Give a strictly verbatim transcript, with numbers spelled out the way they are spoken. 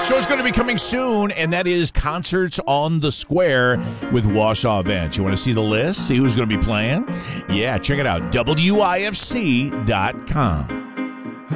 Show's going to be coming soon, and that is Concerts on the Square with Wausau Events. You want to see the list? See who's going to be playing? Yeah, check it out. W I F C dot com.